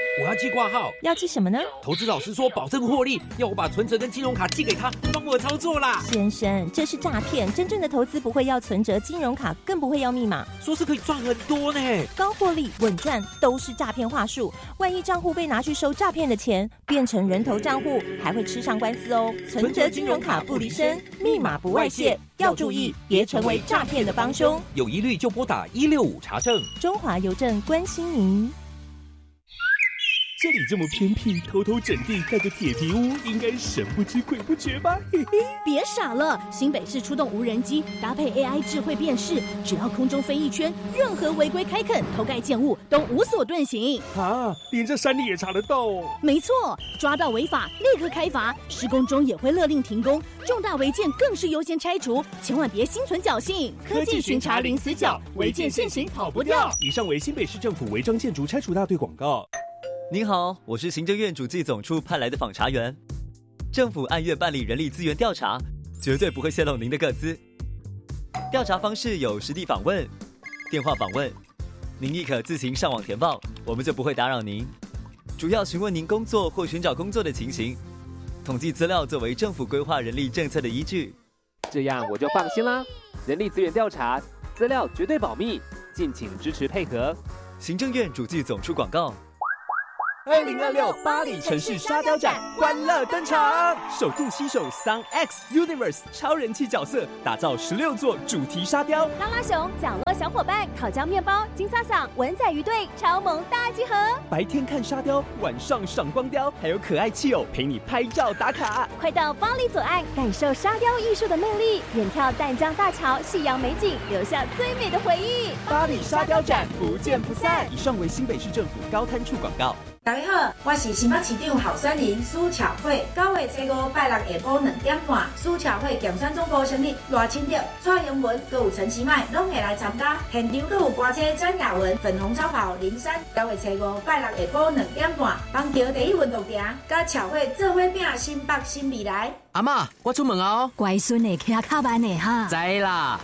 我要寄挂号。 要寄什么呢？ 投资老师说保证获利，要我把存折跟金融卡寄给他，帮我操作啦。 先生，这是诈骗，真正的投资不会要存折、金融卡，更不会要密码。 说是可以赚很多呢， 高获利、稳赚都是诈骗话术。万一账户被拿去收诈骗的钱，变成人头账户，还会吃上官司哦。存折、金融卡不离身，密码不外泄，要注意，别成为诈骗的帮凶。 有疑虑就拨打165查证。 中华邮政关心您。 这里这么偏僻，偷偷整地盖个铁皮屋，应该神不知鬼不觉吧？嘿嘿， 别傻了，新北市出动无人机，搭配 AI 智慧辨识，只要空中飞一圈，任何违规开垦、偷盖建物都无所遁形。 啊，连这山里也查得到哦。 没错，抓到违法立刻开罚，施工中也会勒令停工，重大违建更是优先拆除，千万别心存侥幸。 科技巡查零死角，违建现行跑不掉。以上为新北市政府违章建筑拆除大队广告。 您好，我是行政院主计总处派来的访查员。政府按月办理人力资源调查，绝对不会泄露您的个资。调查方式有实地访问、电话访问，您亦可自行上网填报，我们就不会打扰您。主要询问您工作或寻找工作的情形，统计资料作为政府规划人力政策的依据。 这样我就放心啦。人力资源调查，资料绝对保密，敬请支持配合。 行政院主计总处广告。 2026巴黎城市沙雕展欢乐登场，首度携手 Sun X Universe 超人气角色，打造16座主题沙雕。 拉拉熊、角落小伙伴、烤焦面包、金萨桑、文仔鱼队超萌大集合。 白天看沙雕，晚上赏光雕，还有可爱气友陪你拍照打卡。 快到巴黎左岸，感受沙雕艺术的魅力，远眺淡江大桥、夕阳美景，留下最美的回忆。 巴黎沙雕展不见不散。以上为新北市政府高滩处广告。 大家好，我是新北市长候选人苏巧慧。9月初5拜六下晡2点半，苏巧慧竞选总部成立，赖清德、蔡英文佮有陈其迈拢会来参加。现场佮有歌星詹雅雯、粉红超跑林珊。9月初5拜六下晡2点半，邦桥第一运动场，甲巧慧做伙拼新北新未来。 阿嬷，我出门啊哦。 乖孙的骑较慢的哈。 知啦。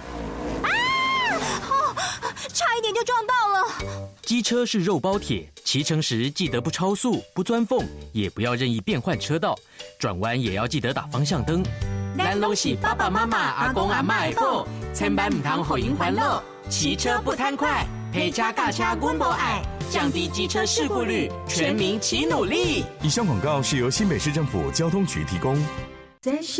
差一点就撞到了。 机车是肉包铁，骑乘时记得不超速、不钻缝，也不要任意变换车道，转弯也要记得打方向灯。咱拢是爸爸妈妈、阿公阿嬷的宝，千万唔通互因烦恼。骑车不贪快，陪车驾车阮无爱，降低机车事故率，全民齐努力。 以上广告是由新北市政府交通局提供。